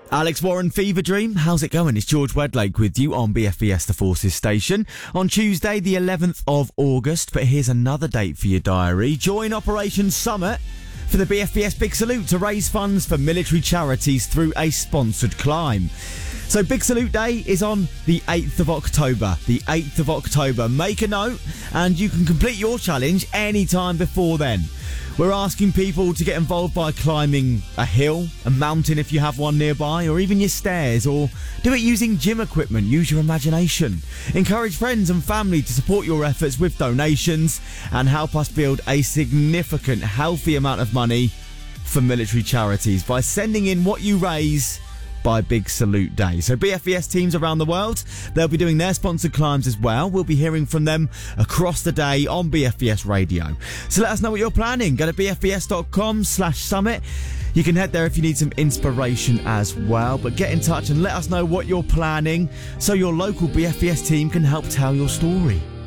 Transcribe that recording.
Alex Warren, Fever Dream. How's it going? It's George Wedlake with you on BFBS The Forces station on Tuesday, the 11th of August. But here's another date for your diary. Join Operation Summit for the BFBS Big Salute to raise funds for military charities through a sponsored climb. So Big Salute Day is on the 8th of October. The 8th of October. Make a note and you can complete your challenge anytime before then. We're asking people to get involved by climbing a hill, a mountain if you have one nearby, or even your stairs, or do it using gym equipment. Use your imagination. Encourage friends and family to support your efforts with donations and help us build a significant, healthy amount of money for military charities by sending in what you raise by Big Salute Day. So BFBS teams around the world, they'll be doing their sponsored climbs as well. We'll be hearing from them across the day on BFBS Radio. So let us know what you're planning. Go to bfbs.com/summit. You can head there if you need some inspiration as well. But get in touch and let us know what you're planning so your local BFBS team can help tell your story.